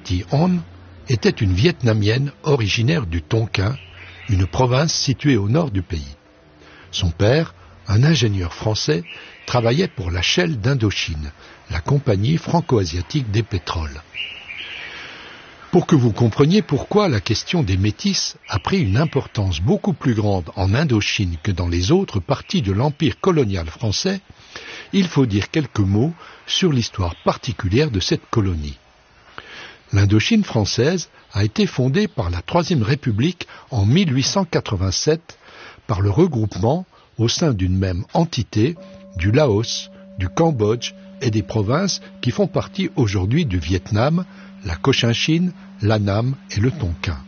Thi On était une Vietnamienne originaire du Tonkin, une province située au nord du pays. Son père, un ingénieur français, travaillait pour la Shell d'Indochine, la compagnie franco-asiatique des pétroles. Pour que vous compreniez pourquoi la question des métis a pris une importance beaucoup plus grande en Indochine que dans les autres parties de l'empire colonial français, il faut dire quelques mots sur l'histoire particulière de cette colonie. L'Indochine française a été fondée par la Troisième République en 1887 par le regroupement au sein d'une même entité du Laos, du Cambodge et des provinces qui font partie aujourd'hui du Vietnam, la Cochinchine, l'Annam et le Tonkin.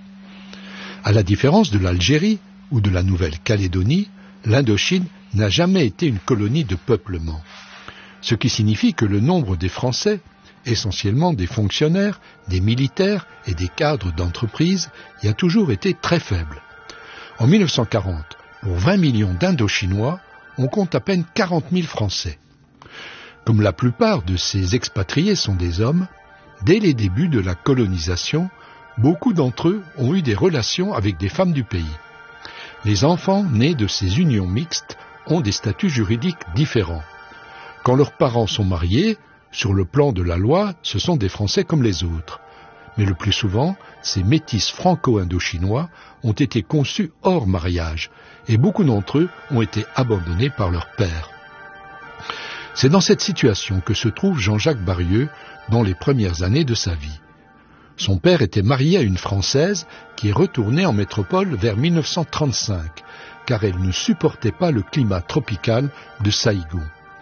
À la différence de l'Algérie ou de la Nouvelle-Calédonie, l'Indochine n'a jamais été une colonie de peuplement. Ce qui signifie que le nombre des Français, essentiellement des fonctionnaires, des militaires et des cadres d'entreprise, y a toujours été très faible. En 1940, pour 20 millions d'Indochinois, on compte à peine 40 000 Français. Comme la plupart de ces expatriés sont des hommes, dès les débuts de la colonisation, beaucoup d'entre eux ont eu des relations avec des femmes du pays. Les enfants nés de ces unions mixtes ont des statuts juridiques différents. Quand leurs parents sont mariés, sur le plan de la loi, ce sont des Français comme les autres. Mais le plus souvent, ces métis franco-indochinois ont été conçus hors mariage, et beaucoup d'entre eux ont été abandonnés par leur père. C'est dans cette situation que se trouve Jean-Jacques Barrieux dans les premières années de sa vie. Son père était marié à une Française qui est retournée en métropole vers 1935, car elle ne supportait pas le climat tropical de Saïgon.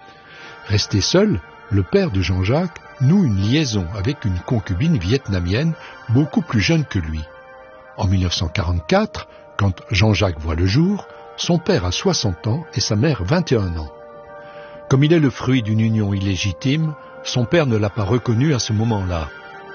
Resté seul, le père de Jean-Jacques noue une liaison avec une concubine vietnamienne beaucoup plus jeune que lui. En 1944, quand Jean-Jacques voit le jour, son père a 60 ans et sa mère 21 ans. Comme il est le fruit d'une union illégitime, son père ne l'a pas reconnu à ce moment-là.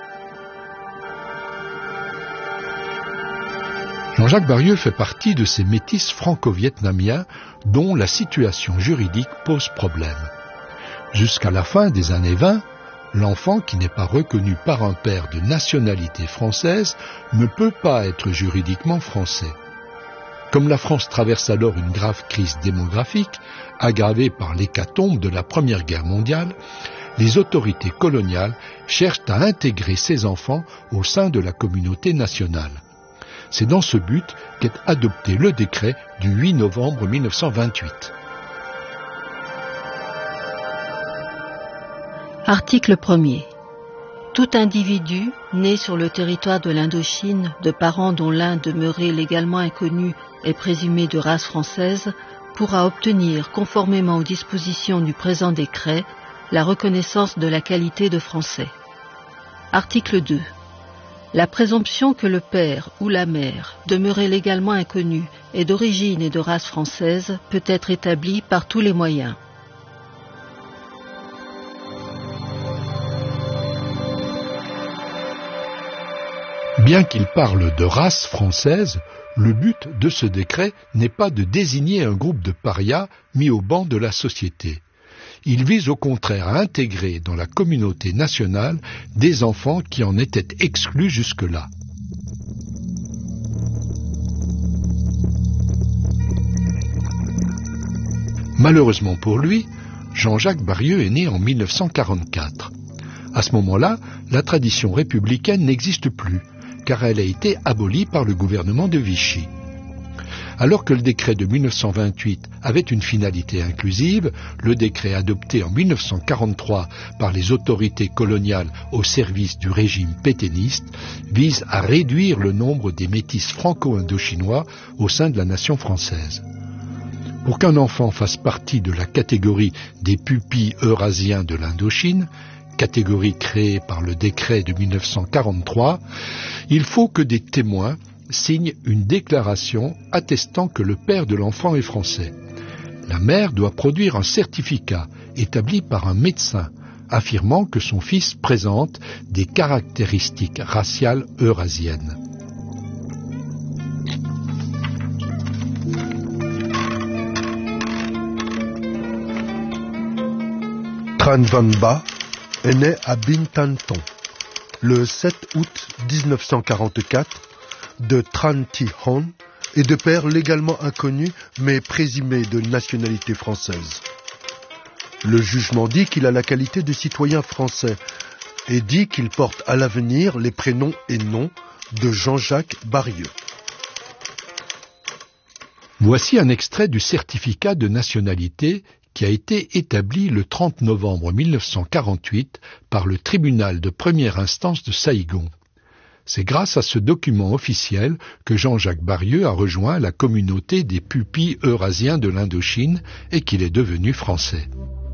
Jean-Jacques Barrieux fait partie de ces métis franco-vietnamiens dont la situation juridique pose problème. Jusqu'à la fin des années 20, l'enfant qui n'est pas reconnu par un père de nationalité française ne peut pas être juridiquement français. Comme la France traverse alors une grave crise démographique, aggravée par l'hécatombe de la Première Guerre mondiale, les autorités coloniales cherchent à intégrer ces enfants au sein de la communauté nationale. C'est dans ce but qu'est adopté le décret du 8 novembre 1928. Article 1er. Tout individu né sur le territoire de l'Indochine, de parents dont l'un demeurait légalement inconnu et présumé de race française, pourra obtenir, conformément aux dispositions du présent décret, la reconnaissance de la qualité de Français. Article 2. La présomption que le père ou la mère, demeuré légalement inconnu et d'origine et de race française, peut être établie par tous les moyens. Bien qu'il parle de race française, le but de ce décret n'est pas de désigner un groupe de parias mis au banc de la société. Il vise au contraire à intégrer dans la communauté nationale des enfants qui en étaient exclus jusque-là. Malheureusement pour lui, Jean-Jacques Barrieux est né en 1944. À ce moment-là, la tradition républicaine n'existe plus, car elle a été abolie par le gouvernement de Vichy. Alors que le décret de 1928 avait une finalité inclusive, le décret adopté en 1943 par les autorités coloniales au service du régime pétainiste vise à réduire le nombre des métis franco-indochinois au sein de la nation française. Pour qu'un enfant fasse partie de la catégorie des pupilles eurasiens de l'Indochine, catégorie créée par le décret de 1943, il faut que des témoins signent une déclaration attestant que le père de l'enfant est français. La mère doit produire un certificat établi par un médecin affirmant que son fils présente des caractéristiques raciales eurasiennes. Tran Van Ba est né à Binh Tan Ton. le 7 août 1944, de Tran Thi Hon et de père légalement inconnu mais présumé de nationalité française. Le jugement dit qu'il a la qualité de citoyen français et dit qu'il porte à l'avenir les prénoms et noms de Jean-Jacques Barrieux. Voici un extrait du certificat de nationalité qui a été établi le 30 novembre 1948 par le tribunal de première instance de Saïgon. C'est grâce à ce document officiel que Jean-Jacques Barrieux a rejoint la communauté des Pupis eurasiens de l'Indochine et qu'il est devenu français.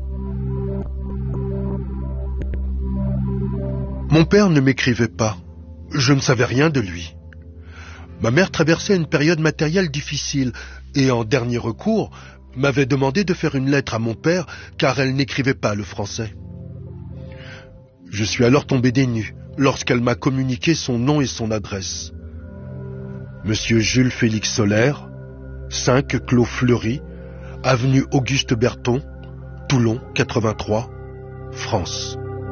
Mon père ne m'écrivait pas. Je ne savais rien de lui. Ma mère traversait une période matérielle difficile et, en dernier recours, m'avait demandé de faire une lettre à mon père car elle n'écrivait pas le français. Je suis alors tombé des nues lorsqu'elle m'a communiqué son nom et son adresse. Monsieur Jules Félix Solaire, 5 Clos Fleury, avenue Auguste Berton, Toulon, 83, France.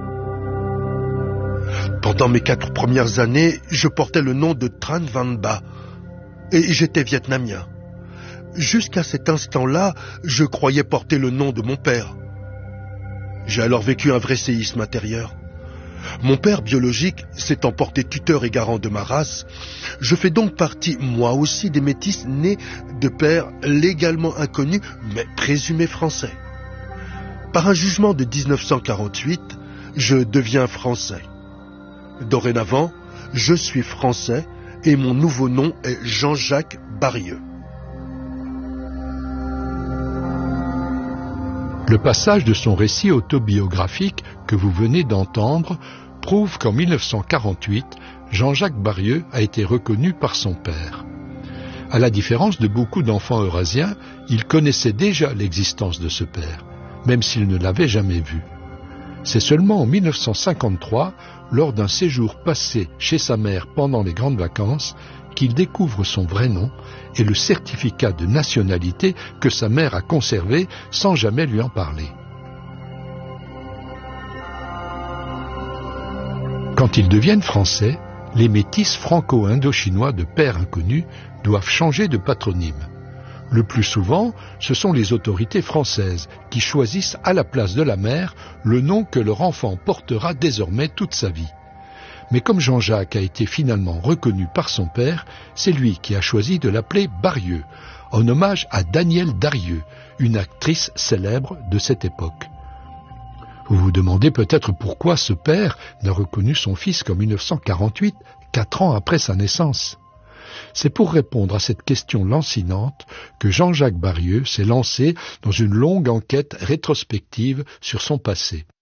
Pendant mes 4 premières années, je portais le nom de Tran Van Ba et j'étais vietnamien. Jusqu'à cet instant-là, je croyais porter le nom de mon père. J'ai alors vécu un vrai séisme intérieur. Mon père biologique s'étant porté tuteur et garant de ma race, je fais donc partie, moi aussi, des métis nés de pères légalement inconnus, mais présumés français. Par un jugement de 1948, je deviens français. Dorénavant, je suis français et mon nouveau nom est Jean-Jacques Barrieux. Le passage de son récit autobiographique que vous venez d'entendre prouve qu'en 1948, Jean-Jacques Barrieux a été reconnu par son père. À la différence de beaucoup d'enfants eurasiens, il connaissait déjà l'existence de ce père, même s'il ne l'avait jamais vu. C'est seulement en 1953, lors d'un séjour passé chez sa mère pendant les grandes vacances, qu'il découvre son vrai nom et le certificat de nationalité que sa mère a conservé sans jamais lui en parler. Quand ils deviennent français, les métis franco-indochinois de père inconnu doivent changer de patronyme. Le plus souvent, ce sont les autorités françaises qui choisissent à la place de la mère le nom que leur enfant portera désormais toute sa vie. Mais comme Jean-Jacques a été finalement reconnu par son père, c'est lui qui a choisi de l'appeler Barrieux, en hommage à Danielle Darieux, une actrice célèbre de cette époque. Vous vous demandez peut-être pourquoi ce père n'a reconnu son fils qu'en 1948, 4 ans après sa naissance. C'est pour répondre à cette question lancinante que Jean-Jacques Barrieux s'est lancé dans une longue enquête rétrospective sur son passé.